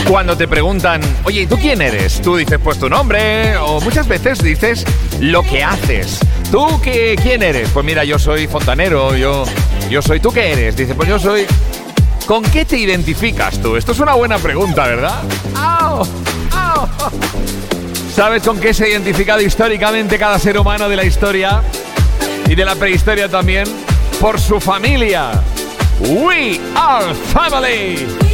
Cuando te preguntan, oye, ¿y tú quién eres? Tú dices, pues tu nombre, o muchas veces dices lo que haces. ¿Tú quién eres? Pues mira, yo soy fontanero, yo soy. ¿Tú qué eres? Dice, pues yo soy. ¿Con qué te identificas tú? Esto es una buena pregunta, ¿verdad? ¡Au! ¡Au! ¿Sabes con qué se ha identificado históricamente cada ser humano de la historia y de la prehistoria también? Por su familia. We are family.